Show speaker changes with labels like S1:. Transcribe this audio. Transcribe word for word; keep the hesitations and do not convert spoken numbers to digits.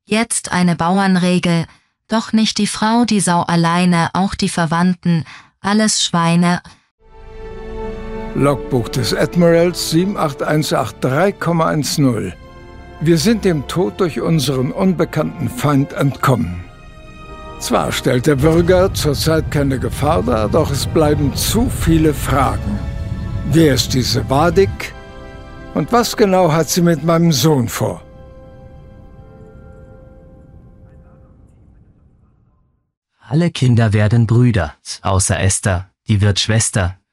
S1: Jetzt eine Bauernregel, doch nicht die Frau die Sau alleine, auch die Verwandten, alles Schweine.
S2: Logbuch des Admirals sieben acht eins acht drei Komma eins null. Wir sind dem Tod durch unseren unbekannten Feind entkommen. Zwar stellt der Bürger zurzeit keine Gefahr dar, doch es bleiben zu viele Fragen. Wer ist diese Vadik? Und was genau hat sie mit meinem Sohn vor?
S3: Alle Kinder werden Brüder, außer Esther, die wird Schwester,